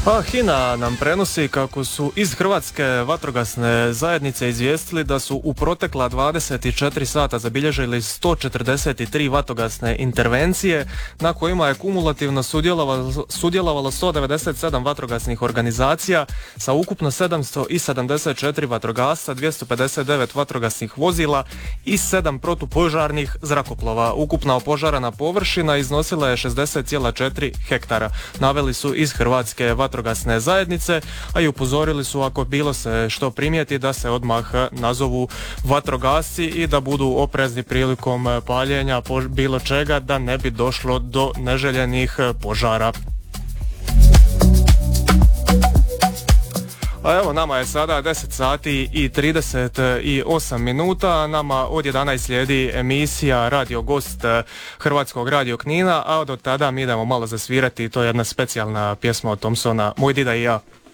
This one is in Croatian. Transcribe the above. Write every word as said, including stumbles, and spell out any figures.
Pa HINA nam prenosi kako su iz Hrvatske vatrogasne zajednice izvijestili da su u protekla dvadeset četiri sata zabilježili sto četrdeset tri vatrogasne intervencije na kojima je kumulativno sudjelovalo, sudjelovalo sto devedeset sedam vatrogasnih organizacija sa ukupno sedamsto sedamdeset četiri vatrogasca, dvjesto pedeset devet vatrogasnih vozila i sedam protupožarnih zrakoplova. Ukupna opožarena površina iznosila je šezdeset zarez četiri hektara. Naveli su iz Hrvatske vatrogasne vatrogasne zajednice, a i upozorili su ako bilo se što primijeti da se odmah nazovu vatrogasci i da budu oprezni prilikom paljenja bilo čega da ne bi došlo do neželjenih požara. A evo, nama je sada deset sati i trideset osam minuta, nama od jedanaest slijedi emisija Radio Gost Hrvatskog radio Knina, a do tada mi idemo malo zasvirati, to je jedna specijalna pjesma od Thompsona, Moj dida i ja.